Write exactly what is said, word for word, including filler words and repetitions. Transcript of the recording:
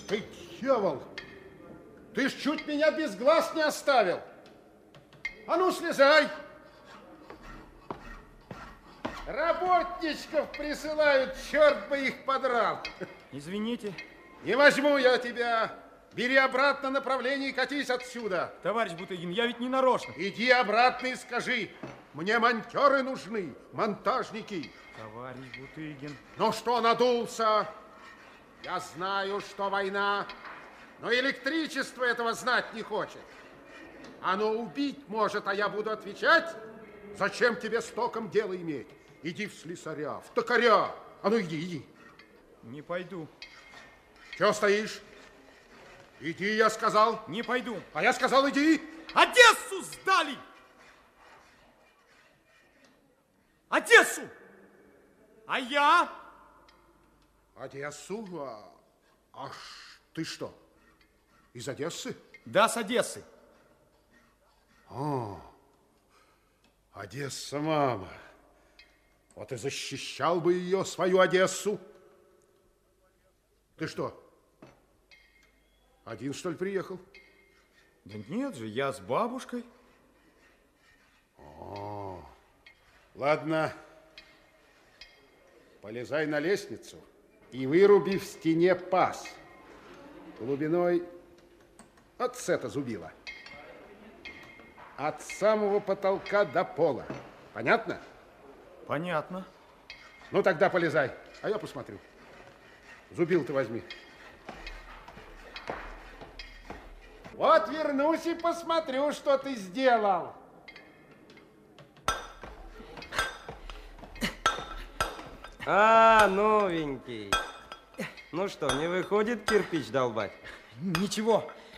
Ты дьявол! Ты ж чуть меня без глаз не оставил. А ну, слезай! Работничков присылают, черт бы их подрал. Извините. Не возьму я тебя. Бери обратно направление и катись отсюда. Товарищ Бутыгин, я ведь не нарочно. Иди обратно и скажи, мне монтеры нужны, монтажники. Товарищ Бутыгин. Ну что надулся? Я знаю, что война, но электричество этого знать не хочет. Оно убить может, а я буду отвечать? Зачем тебе с током дело иметь? Иди в слесаря, в токаря. А ну иди, иди. Не пойду. Чего стоишь? Иди, я сказал. Не пойду. А я сказал, иди. Одессу сдали! Одессу! А я? Одессу? А, а ты что, из Одессы? Да, с Одессы. О, Одесса, мама. Вот и защищал бы ее, свою Одессу. Ты что, один, что ли, приехал? Да нет же, я с бабушкой. О, ладно. Полезай на лестницу и выруби в стене паз глубиной от сета зубила. От самого потолка до пола. Понятно? Понятно. Ну, тогда полезай, а я посмотрю. Зубил ты возьми. Вот вернусь и посмотрю, что ты сделал. А, новенький. Ну что, не выходит кирпич долбать? Ничего,